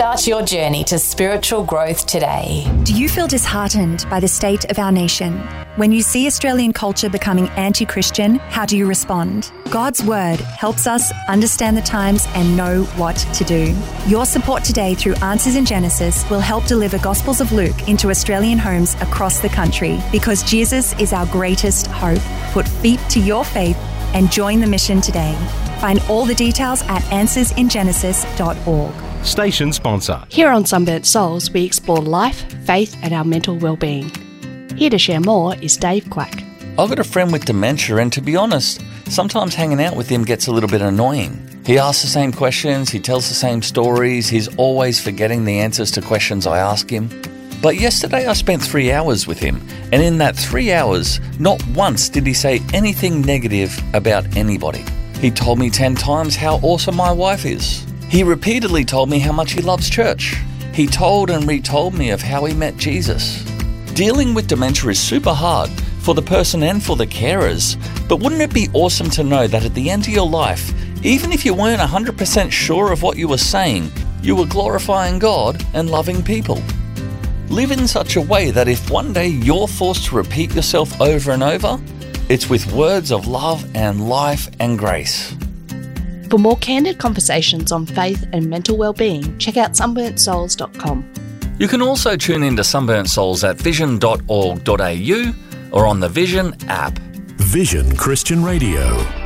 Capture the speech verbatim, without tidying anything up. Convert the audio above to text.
Start your journey to spiritual growth today. Do you feel disheartened by the state of our nation? When you see Australian culture becoming anti-Christian, how do you respond? God's Word helps us understand the times and know what to do. Your support today through Answers in Genesis will help deliver Gospels of Luke into Australian homes across the country, because Jesus is our greatest hope. Put feet to your faith and join the mission today. Find all the details at answers in genesis dot org. Station sponsor. Here on Sunburnt Souls, we explore life, faith and our mental well-being. Here to share more is Dave Quack. I've got a friend with dementia, and to be honest, sometimes hanging out with him gets a little bit annoying. He asks the same questions, he tells the same stories, he's always forgetting the answers to questions I ask him. But yesterday I spent three hours with him, and in that three hours, not once did he say anything negative about anybody. He told me ten times how awesome my wife is. He repeatedly told me how much he loves church. He told and retold me of how he met Jesus. Dealing with dementia is super hard for the person and for the carers, but wouldn't it be awesome to know that at the end of your life, even if you weren't one hundred percent sure of what you were saying, you were glorifying God and loving people? Live in such a way that if one day you're forced to repeat yourself over and over, it's with words of love and life and grace. For more candid conversations on faith and mental well-being, check out sunburnt souls dot com. You can also tune into Sunburnt Souls at vision dot org dot a u or on the Vision app. Vision Christian Radio.